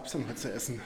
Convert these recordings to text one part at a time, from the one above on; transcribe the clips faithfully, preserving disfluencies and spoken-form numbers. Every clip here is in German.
gab es denn heute zu essen?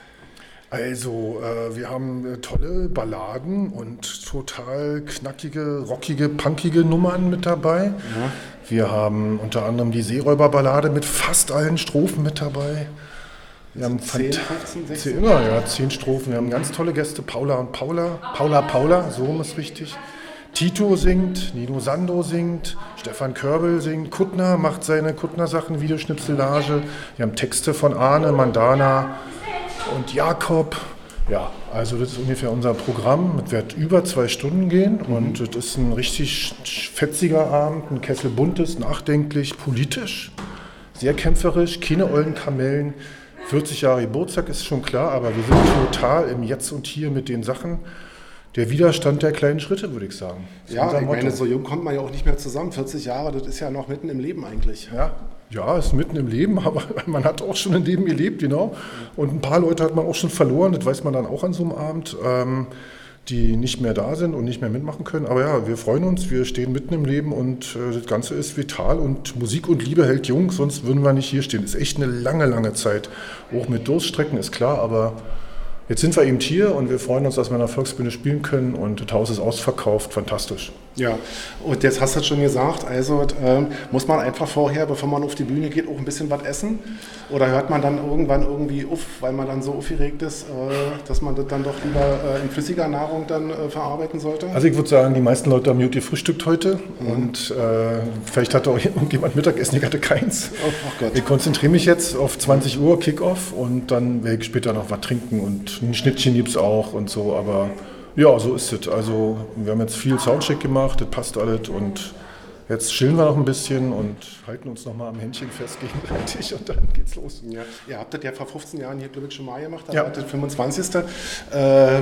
Also, äh, wir haben äh, tolle Balladen und total knackige, rockige, punkige Nummern mit dabei. Ja. Wir haben unter anderem die Seeräuberballade mit fast allen Strophen mit dabei. Wir haben zehn, fünfzehn, sechzehn? zehn, ja, zehn Strophen. Wir haben ganz tolle Gäste, Paula und Paula. Paula, Paula, so rum ist richtig. Tito singt, Nino Sando singt, Stefan Körbel singt, Kuttner macht seine Kuttner-Sachen, Videoschnipselage. Wir haben Texte von Arne, Mandana und Jakob. Ja, also das ist ungefähr unser Programm. Es wird über zwei Stunden gehen und es ist ein richtig fetziger Abend, ein Kessel buntes, nachdenklich, politisch, sehr kämpferisch, keine ollen Kamellen. vierzig Jahre Geburtstag ist schon klar, aber wir sind total im Jetzt und Hier mit den Sachen. Der Widerstand der kleinen Schritte, würde ich sagen. Ja, ich meine, so jung kommt man ja auch nicht mehr zusammen. vierzig Jahre, das ist ja noch mitten im Leben eigentlich. Ja, ja, ist mitten im Leben, aber man hat auch schon ein Leben gelebt, genau. Und ein paar Leute hat man auch schon verloren, das weiß man dann auch an so einem Abend, ähm, die nicht mehr da sind und nicht mehr mitmachen können. Aber ja, wir freuen uns, wir stehen mitten im Leben und äh, das Ganze ist vital und Musik und Liebe hält jung, sonst würden wir nicht hier stehen. Das ist echt eine lange, lange Zeit. Auch mit Durststrecken ist klar, aber jetzt sind wir eben hier und wir freuen uns, dass wir in der Volksbühne spielen können und das Haus ist ausverkauft, fantastisch. Ja, und jetzt hast du es schon gesagt, also äh, muss man einfach vorher, bevor man auf die Bühne geht, auch ein bisschen was essen? Oder hört man dann irgendwann irgendwie auf, weil man dann so aufgeregt ist, äh, dass man das dann doch lieber äh, in flüssiger Nahrung dann äh, verarbeiten sollte? Also ich würde sagen, die meisten Leute haben gut gefrühstückt heute mhm. und äh, vielleicht hatte auch irgendjemand Mittagessen, ich hatte keins. Oh, ach Gott. Ich konzentriere mich jetzt auf zwanzig Uhr Kickoff und dann werde ich später noch was trinken und ein Schnittchen gibt es auch und so, aber ja, so ist es. Also wir haben jetzt viel Soundcheck gemacht, das passt alles und jetzt chillen wir noch ein bisschen und halten uns noch mal am Händchen fest gegenseitig und dann geht's los. Ja, ihr habt das ja vor fünfzehn Jahren hier, glaube ich, schon mal gemacht, da ja. war das fünfundzwanzigste Äh,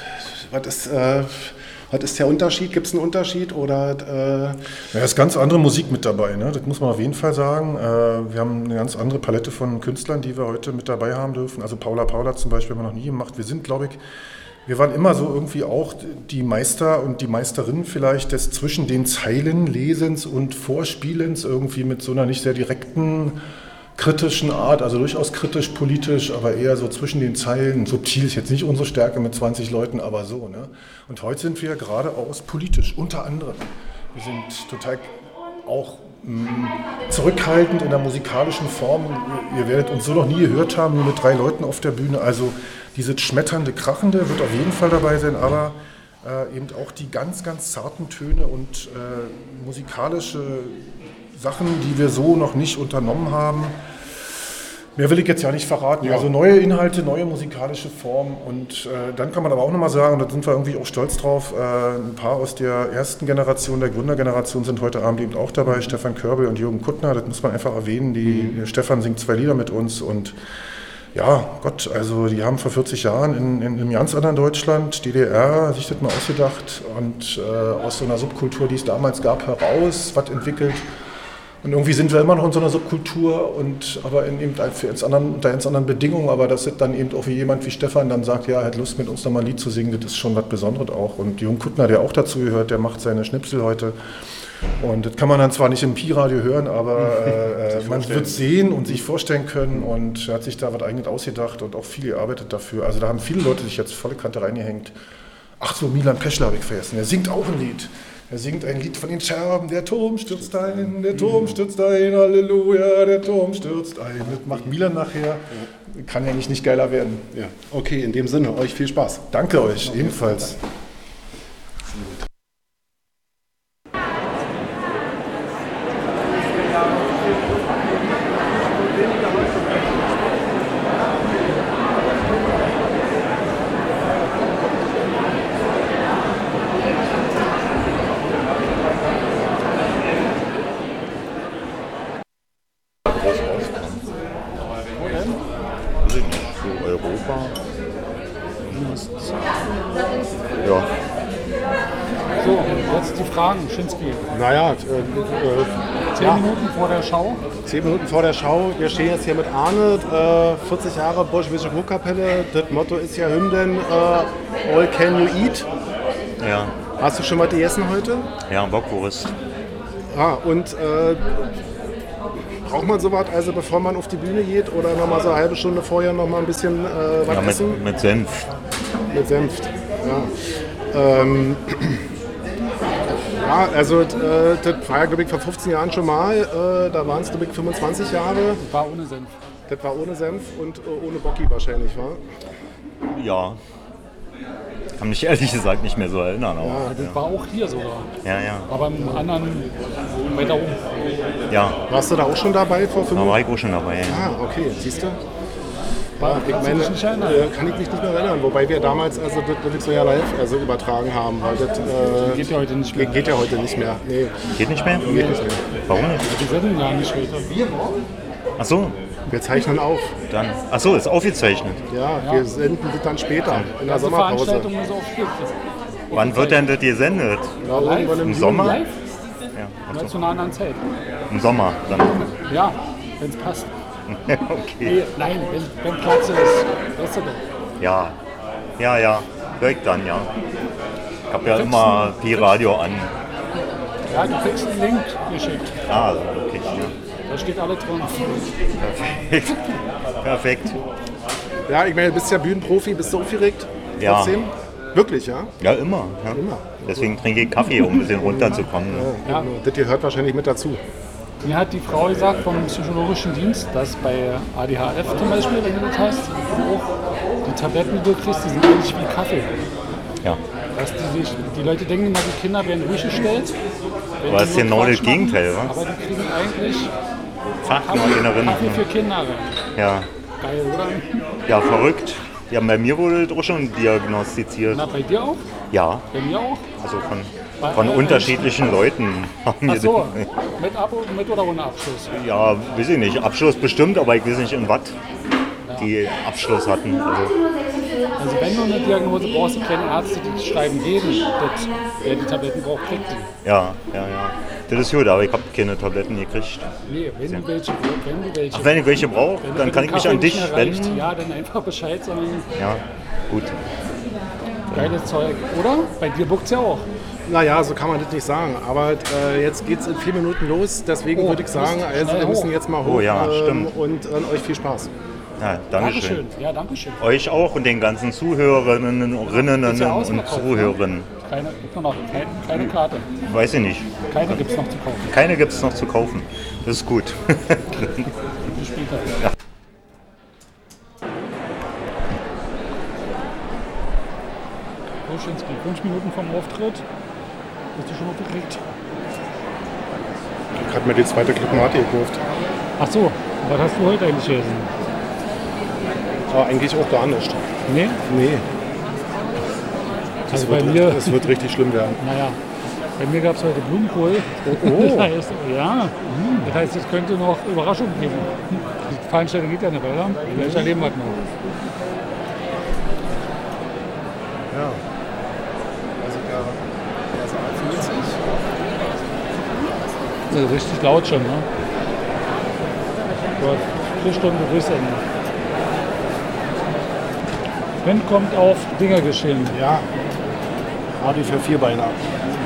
was ist... Äh, Was ist der Unterschied? Gibt es einen Unterschied? Oder, äh ja, es ist ganz andere Musik mit dabei, ne? Das muss man auf jeden Fall sagen. Äh, wir haben eine ganz andere Palette von Künstlern, die wir heute mit dabei haben dürfen. Also Paula Paula zum Beispiel haben wir noch nie gemacht. Wir sind, glaube ich, wir waren immer so irgendwie auch die Meister und die Meisterinnen vielleicht des zwischen den Zeilen Lesens und Vorspielens irgendwie mit so einer nicht sehr direkten kritischen Art, also durchaus kritisch, politisch, aber eher so zwischen den Zeilen. Subtil ist jetzt nicht unsere Stärke mit zwanzig Leuten, aber so. Ne? Und heute sind wir geradeaus politisch, unter anderem. Wir sind total auch mh, zurückhaltend in der musikalischen Form. Ihr werdet uns so noch nie gehört haben, nur mit drei Leuten auf der Bühne. Also dieses schmetternde, krachende wird auf jeden Fall dabei sein, aber äh, eben auch die ganz, ganz zarten Töne und äh, musikalische Sachen, die wir so noch nicht unternommen haben. Mehr will ich jetzt ja nicht verraten. Ja. Also neue Inhalte, neue musikalische Formen und äh, dann kann man aber auch nochmal sagen, und da sind wir irgendwie auch stolz drauf, äh, ein paar aus der ersten Generation, der Gründergeneration sind heute Abend eben auch dabei, mhm. Stefan Körbel und Jürgen Kuttner, das muss man einfach erwähnen. Die, mhm. Stefan singt zwei Lieder mit uns und ja, Gott, also die haben vor vierzig Jahren in, in einem ganz anderen Deutschland, D D R, sich das mal ausgedacht und äh, aus so einer Subkultur, die es damals gab, heraus was entwickelt. Und irgendwie sind wir immer noch in so einer Subkultur, und, aber in, eben für anderen, unter ganz anderen Bedingungen. Aber dass dann eben auch wie jemand wie Stefan dann sagt, ja, er hat Lust, mit uns nochmal ein Lied zu singen, das ist schon was Besonderes auch. Und Jürgen Kuttner, der auch dazu gehört, der macht seine Schnipsel heute. Und das kann man dann zwar nicht im Pi-Radio hören, aber äh, man wird es sehen und sich vorstellen können. Und er hat sich da was eigenes ausgedacht und auch viel gearbeitet dafür. Also da haben viele Leute sich jetzt volle Kante reingehängt. Ach so, Milan Peschler habe ich vergessen, er singt auch ein Lied. Er singt ein Lied von den Scherben, der Turm stürzt ein, der Turm stürzt ein, Halleluja, der Turm stürzt ein. Das macht Milan nachher, kann ja nicht, nicht geiler werden. Ja. Okay, in dem Sinne, euch viel Spaß. Danke euch, ebenfalls. Ja. So, jetzt die Fragen, Schinski. Naja, äh, äh, Zehn ja. Minuten vor der Show. Zehn Minuten vor der Show. Wir stehen jetzt hier mit Arne, äh, vierzig Jahre Bolschewistische Burgkapelle. Das Motto ist ja Hymnen, äh, All Can You Eat. Ja. Hast du schon mal gegessen heute? Ja, Bockwurst. Ah, und äh, Braucht man sowas, also bevor man auf die Bühne geht oder nochmal so eine halbe Stunde vorher nochmal ein bisschen äh, was Ja, essen? mit, mit Senf. Mit Senf, ja. Ähm, ja, also äh, das war ja, glaube ich, vor fünfzehn Jahren schon mal. Äh, da waren es, glaube ich, fünfundzwanzig Jahre. War ohne Senf. Das war ohne Senf und äh, ohne Bocki wahrscheinlich, war? Ja. Kann mich ehrlich gesagt nicht mehr so erinnern. Aber, Ja, das war auch hier sogar. ja, ja. Aber im anderen weiter oben. Ja, Warst du da auch schon dabei vor fünf da war ich auch schon dabei. Ah, okay, siehst du? War, Ich kannst du meine, dich nicht erinnern? äh, kann ich mich nicht mehr erinnern, wobei wir damals also das wirklich so ja live also übertragen haben, weil das äh, Geht ja heute nicht mehr. geht, geht ja heute nicht mehr. Nee, Geht nicht mehr? geht nicht mehr. Warum nicht? Die senden ja nicht heute. Ach so, Wir zeichnen auf. dann. Ach so, ist aufgezeichnet. Ja, wir senden das dann später in der Also Sommerpause. Veranstaltung ist auch gibt. Wann wird denn das gesendet? Ja, irgendwann im Im Juni. Sommer? Live? Ja, ach Ja, so. zu einer anderen Zeit. Im Sommer dann. Ja, wenn es passt. Okay. Nee, nein, wenn, wenn Platz ist. Weißt du doch. Ja, ja, ja. Hör ich dann, ja. Ich habe ja immer Pi-Radio an. Ja, du kriegst einen Link geschickt. Ah, okay. Ja. Da steht alle drin. Perfekt. Perfekt. Ja, ich meine, du bist ja Bühnenprofi, bist du aufgeregt? Ja. Trotzdem? Wirklich, ja? Ja, immer. Ja. Immer. Deswegen trinke ich Kaffee, um ein bisschen runterzukommen. Ja. Das gehört wahrscheinlich mit dazu. Mir hat die Frau gesagt vom psychologischen Dienst, dass bei A D H F zum Beispiel, wenn du das hast, auch die Tabletten, die du kriegst, die sind ähnlich wie Kaffee. Ja. Dass die, sich, die Leute denken immer, die Kinder werden ruhig gestellt. wenn Aber die das ist nur genau das Quatsch machen, Gegenteil, wa? Aber die kriegen eigentlich Fach Kaffee, nur Inneren. Kaffee für Kinder rein. Ja. Geil, oder? Ja, verrückt. Ja, bei mir wurde das auch schon diagnostiziert. Na, bei dir auch? Ja, Bei mir auch? also von, Bei- von äh, unterschiedlichen Leuten haben Ach wir so, das. mit, Abo, mit oder ohne Abschluss? Ja, weiß ich nicht. Abschluss bestimmt, aber ich weiß nicht in was die Abschluss hatten. Also, Also wenn du eine Diagnose brauchst, du keine Ärzte, die das schreiben geben, das, wer die Tabletten braucht, kriegt die. ja, ja, ja. Das ist gut, aber ich habe keine Tabletten gekriegt. Nee, wenn du welche, wenn du welche. Ach, wenn ich welche brauche, Wenn- dann wenn kann der ich mich Kaffee an dich nicht mehr reicht, wenden. Ja, dann einfach Bescheid sagen. Ja, gut. Geiles Zeug, oder? Bei dir buckt's ja auch. Naja, so kann man das nicht sagen. Aber äh, jetzt geht es in vier Minuten los. Deswegen Oh, würde ich sagen, schnell also wir hoch. müssen jetzt mal hoch Oh ja, ähm, stimmt. und an euch viel Spaß. Ja, Dankeschön. Dankeschön. Ja, Dankeschön. Euch auch und den ganzen Zuhörerinnen Rinnen Ist ja und ausverkauft, Zuhörern. Keine, gibt nur noch keine, keine Karte. Weiß ich nicht. Keine gibt's noch zu kaufen. Keine gibt es noch zu kaufen. Das ist gut. Bis später. Roschinski, fünf Minuten vom Auftritt. Bist du schon aufgeregt? Ich habe mir die zweite Clubmate gekauft. Ach so, was hast du heute eigentlich gegessen? Aber eigentlich auch gar nicht. Nee? Nee, Also es bei wird, mir, es wird richtig schlimm werden. naja, bei mir gab es heute Blumenkohl. Oh. Das heißt, ja, das heißt, es könnte noch Überraschungen geben. Die Veranstaltung geht ja nicht weiter. Vielleicht erleben wir es noch. Ja. Also der, der Saal fühlt sich. Das ist richtig laut schon, ne? Aber vier Stunden Berufsende. Wind kommt auf Dinger geschehen. Ja. Hardy für Vierbeiner.